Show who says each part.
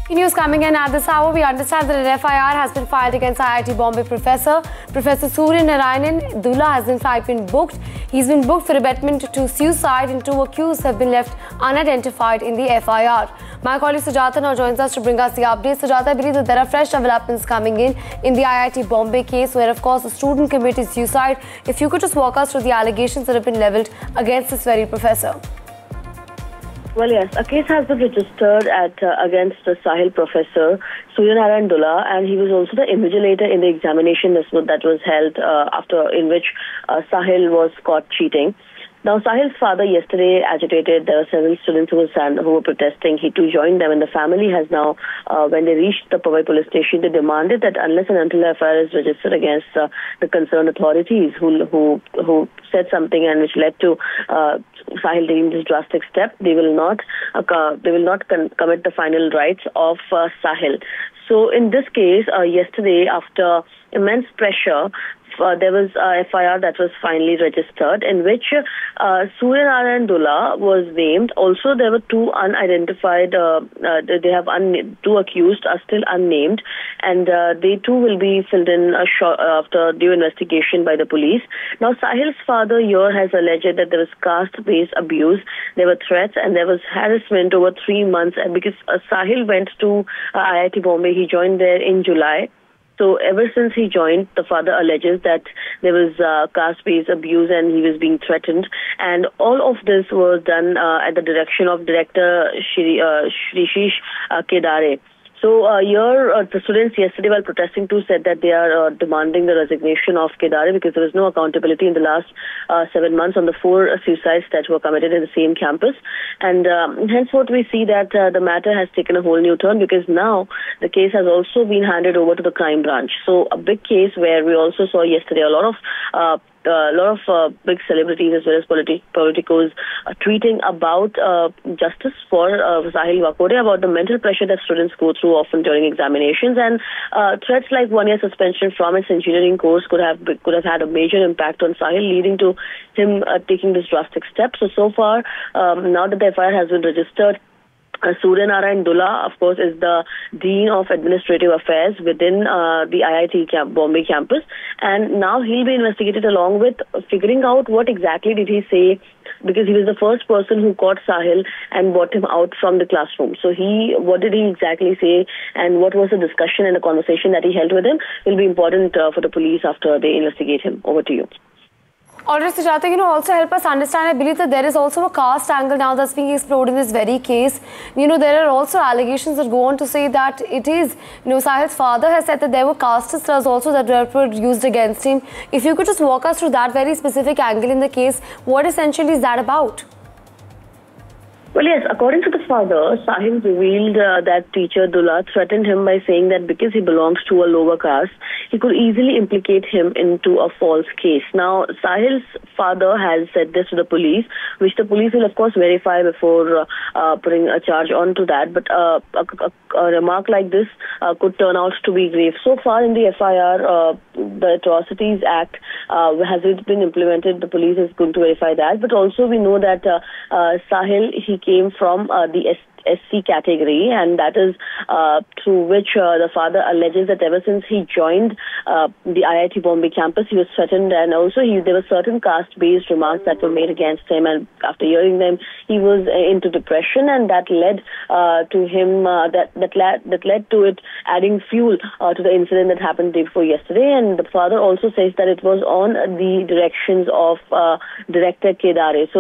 Speaker 1: News coming in at this hour. We understand that an FIR has been filed against IIT Bombay Professor Surya Narayanan Dulla has in fact been booked. He's been booked for abetment to suicide and two accused have been left unidentified in the FIR. My colleague Sujata now joins us to bring us the updates. Sujata, I believe that there are fresh developments coming in the IIT Bombay case where of course the student committed suicide. If you could just walk us through the allegations that have been levelled against this very professor.
Speaker 2: Well, yes, a case has been registered against the Sahil professor, Surya Narayanan Dulla, and he was also the invigilator in the examination that was held in which Sahil was caught cheating. Now, Sahil's father yesterday agitated. There were several students who were protesting. He too joined them, and the family has now, when they reached the Powai police station, they demanded that unless and until the FIR is registered against the concerned authorities who said something and which led to Sahil taking this drastic step, they will not commit the final rights of Sahil. So, in this case, yesterday, after immense pressure, there was a FIR that was finally registered in which Surya Narayanan Dulla was named. Also, there were two unidentified, two accused are still unnamed, and they too will be filled in after due investigation by the police. Now, Sahil's father here has alleged that there was caste-based abuse, there were threats, and there was harassment over 3 months. And because Sahil went to IIT Bombay, he joined there in July. So ever since he joined, the father alleges that there was caste-based abuse and he was being threatened. And all of this was done at the direction of Director Shrishish Kedare. So the students yesterday while protesting too said that they are demanding the resignation of Kedare because there was no accountability in the last 7 months on the 4 suicides that were committed in the same campus. And henceforth we see that the matter has taken a whole new turn because now the case has also been handed over to the crime branch. So a big case where we also saw yesterday a lot of big celebrities as well as politicos tweeting about justice for Sahil Wakode, about the mental pressure that students go through often during examinations, and threats like 1-year suspension from its engineering course could have had a major impact on Sahil, leading to him taking this drastic step. So far, now that the FIR has been registered, Surya Narayanan Dulla, of course, is the Dean of Administrative Affairs within the IIT Bombay campus. And now he'll be investigated along with figuring out what exactly did he say, because he was the first person who caught Sahil and brought him out from the classroom. So what did he exactly say and what was the discussion and the conversation that he held with him will be important for the police after they investigate him. Over to you.
Speaker 1: Alright, Sujata, also help us understand. I believe that there is also a caste angle now that's being explored in this very case. There are also allegations that go on to say that it is, Sahil's father has said that there were caste slurs also that were used against him. If you could just walk us through that very specific angle in the case, what essentially is that about?
Speaker 2: Well, yes, according to the father, Sahil revealed that teacher Dulla threatened him by saying that because he belongs to a lower caste, he could easily implicate him into a false case. Now, Sahil's father has said this to the police, which the police will, of course, verify before putting a charge onto that. But a remark like this could turn out to be grave. So far in the FIR, the Atrocities Act has been implemented. The police is going to verify that. But also we know that Sahil, he came from the SC category, and that is through which the father alleges that ever since he joined the IIT Bombay campus, he was threatened, and also there were certain caste-based remarks that were made against him, and after hearing them, he was into depression, and that led to him that led to it adding fuel to the incident that happened the day before yesterday. And the father also says that it was on the directions of Director Kedare. So